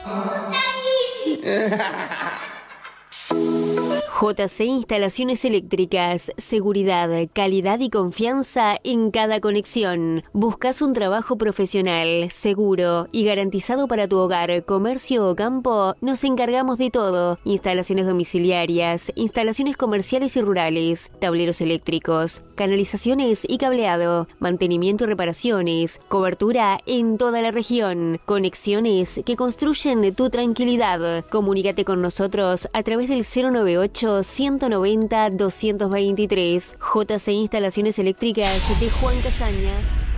JC Instalaciones Eléctricas, seguridad, calidad y confianza en cada conexión. ¿Buscas un trabajo profesional, seguro y garantizado para tu hogar, comercio o campo? Nos encargamos de todo. Instalaciones domiciliarias, instalaciones comerciales y rurales, tableros eléctricos, canalizaciones y cableado, mantenimiento y reparaciones, cobertura en toda la región, conexiones que construyen tu tranquilidad. Comunícate con nosotros a través del 098-190-223. JC Instalaciones Eléctricas de Juan Casañas.